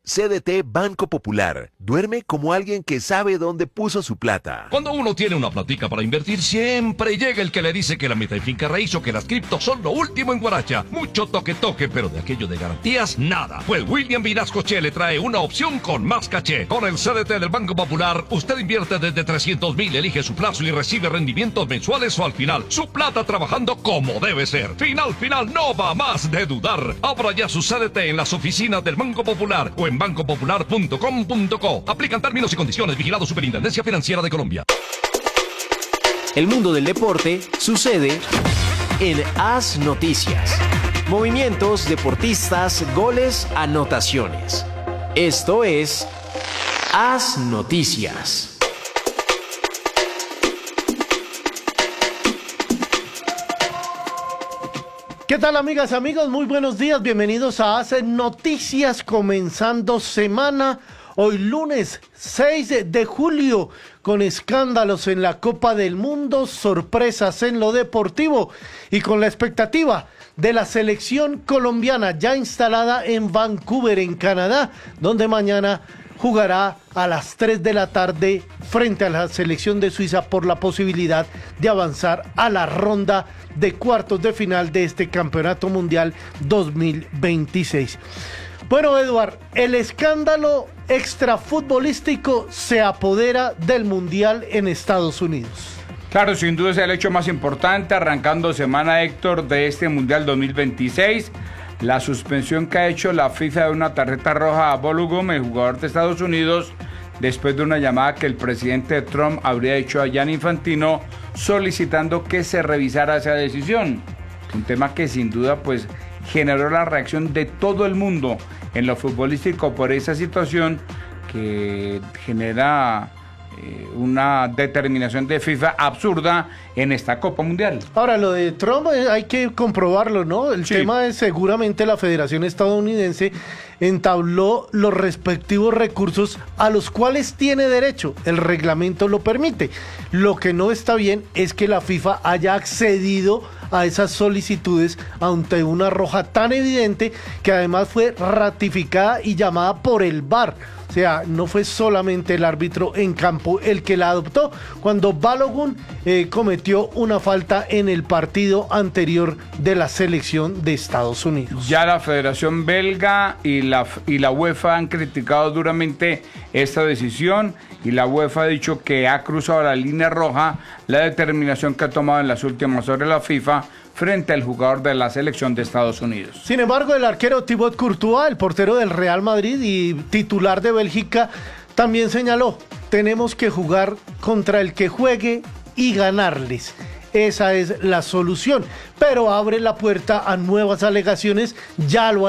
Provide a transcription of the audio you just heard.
CDT Banco Popular. Duerme como alguien que sabe dónde puso su plata. Cuando uno tiene una platica para invertir, siempre llega el que le dice que la meta en finca raíz o que las cripto son lo último en guaracha. Mucho toque, pero de aquello de garantías, nada. Pues William Vinasco Che le trae una opción con más caché. Con el CDT del Banco Popular, usted invierte desde 300,000, elige su plazo y recibe rendimientos mensuales o al final. Su plata trabajando como debe ser. Final, no va más de dudar. Abra ya su CDT en las oficinas del Banco Popular o en bancopopular.com.co. Aplican términos y condiciones. Vigilado Superintendencia Financiera de Colombia. El mundo del deporte sucede en AS Noticias. Movimientos, deportistas, goles, anotaciones. Esto es AS Noticias. ¿Qué tal, amigas, amigos? Muy buenos días, bienvenidos a AS Noticias, comenzando semana, hoy lunes 6 de julio, con escándalos en la Copa del Mundo, sorpresas en lo deportivo y con la expectativa de la selección colombiana ya instalada en Vancouver, en Canadá, donde mañana jugará a las 3 de la tarde frente a la selección de Suiza por la posibilidad de avanzar a la ronda de cuartos de final de este Campeonato Mundial 2026. Bueno, Eduard, el escándalo extrafutbolístico se apodera del Mundial en Estados Unidos. Claro, sin duda es el hecho más importante, arrancando semana, Héctor, de este Mundial 2026. La suspensión que ha hecho la FIFA de una tarjeta roja a Balogun, el jugador de Estados Unidos, después de una llamada que el presidente Trump habría hecho a Gianni Infantino solicitando que se revisara esa decisión. Un tema que sin duda pues generó la reacción de todo el mundo en lo futbolístico por esa situación que genera una determinación de FIFA absurda en esta Copa Mundial. Ahora, lo de Trump hay que comprobarlo, ¿no? El Sí. tema es seguramente la Federación Estadounidense entabló los respectivos recursos a los cuales tiene derecho. El reglamento lo permite. Lo que no está bien es que la FIFA haya accedido a esas solicitudes ante una roja tan evidente que además fue ratificada y llamada por el VAR. O sea, no fue solamente el árbitro en campo el que la adoptó cuando Balogun cometió una falta en el partido anterior de la selección de Estados Unidos. Ya la Federación Belga y la UEFA han criticado duramente esta decisión y la UEFA ha dicho que ha cruzado la línea roja la determinación que ha tomado en las últimas horas la FIFA frente al jugador de la selección de Estados Unidos. Sin embargo, el arquero Thibaut Courtois, el portero del Real Madrid y titular de Bélgica, también señaló: tenemos que jugar contra el que juegue y ganarles. Esa es la solución, pero abre la puerta a nuevas alegaciones, ya lo